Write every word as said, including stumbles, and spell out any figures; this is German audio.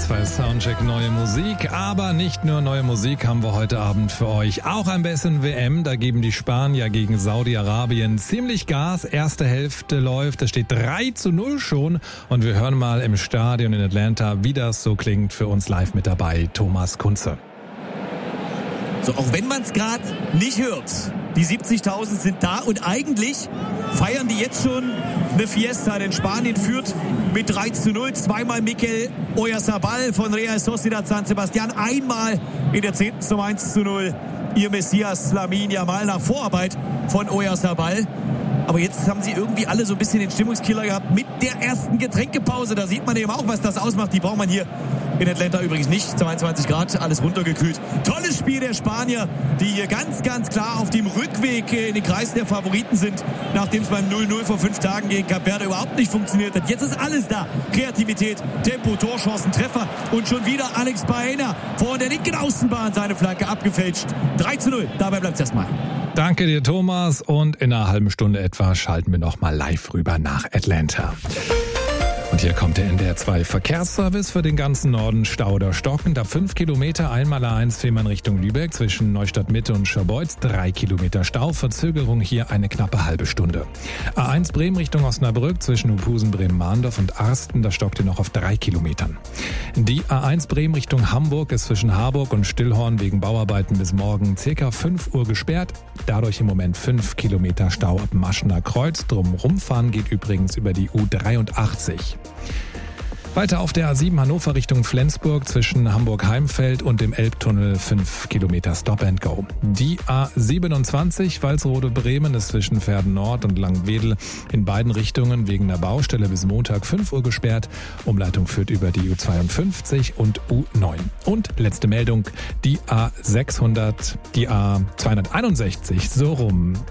bei Soundcheck neue Musik. Aber nicht nur neue Musik haben wir heute Abend für euch. Auch ein bisschen W M. Da geben die Spanier gegen Saudi-Arabien ziemlich Gas. Erste Hälfte läuft. Es steht drei zu null schon. Und wir hören mal im Stadion in Atlanta, wie das so klingt. Für uns live mit dabei Thomas Kunze. So, auch wenn man es gerade nicht hört, die siebzigtausend sind da und eigentlich feiern die jetzt schon eine Fiesta, denn Spanien führt mit drei zu null. Zweimal Mikel Oyarzabal von Real Sociedad San Sebastian, einmal in der zehnten zum eins zu null. Ihr Messias Lamine Yamal nach Vorarbeit von Oyarzabal. Aber jetzt haben sie irgendwie alle so ein bisschen den Stimmungskiller gehabt mit der ersten Getränkepause. Da sieht man eben auch, was das ausmacht. Die braucht man hier in Atlanta übrigens nicht. zweiundzwanzig Grad, alles runtergekühlt. Tolles Spiel der Spanier, die hier ganz, ganz klar auf dem Rückweg in den Kreis der Favoriten sind, nachdem es beim null null vor fünf Tagen gegen Cap Verde überhaupt nicht funktioniert hat. Jetzt ist alles da. Kreativität, Tempo, Torchancen, Treffer und schon wieder Alex Baena vor der linken Außenbahn seine Flanke abgefälscht. drei zu null, dabei bleibt es erstmal. Danke dir, Thomas. Und in einer halben Stunde etwa schalten wir nochmal live rüber nach Atlanta. Und hier kommt der N D R zwei Verkehrsservice für den ganzen Norden. Stauder Stocken, da fünf Kilometer, einmal A eins Fehmarn Richtung Lübeck zwischen Neustadt Mitte und Scharbeutz, drei Kilometer Stau, Verzögerung hier eine knappe halbe Stunde. A eins Bremen Richtung Osnabrück zwischen Uphusen, Bremen-Mahndorf und Arsten, da stockt ihr noch auf drei Kilometern. Die A eins Bremen Richtung Hamburg ist zwischen Harburg und Stillhorn wegen Bauarbeiten bis morgen circa fünf Uhr gesperrt. Dadurch im Moment fünf Kilometer Stau ab Maschener Kreuz. Drum rumfahren geht übrigens über die U dreiundachtzig. Weiter auf der A sieben Hannover Richtung Flensburg zwischen Hamburg-Heimfeld und dem Elbtunnel fünf Kilometer Stop and Go. Die A siebenundzwanzig Walsrode-Bremen ist zwischen Verden Nord und Langwedel in beiden Richtungen wegen der Baustelle bis Montag fünf Uhr gesperrt. Umleitung führt über die U zweiundfünfzig und U neun. Und letzte Meldung, die A sechshundert, die A zweihunderteinundsechzig, so rum.